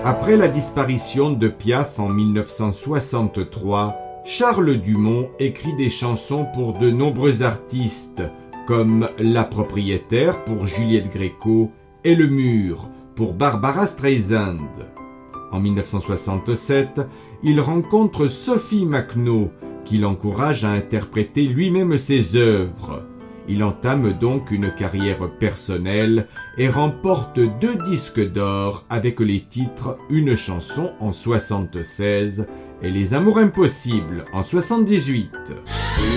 Après la disparition de Piaf en 1963, Charles Dumont écrit des chansons pour de nombreux artistes, comme La Propriétaire pour Juliette Gréco et Le Mur pour Barbara Streisand. En 1967, il rencontre Sophie McNeau, qui l'encourage à interpréter lui-même ses œuvres. Il entame donc une carrière personnelle et remporte 2 disques d'or avec les titres Une chanson en 1976 et Les Amours impossibles en 1978.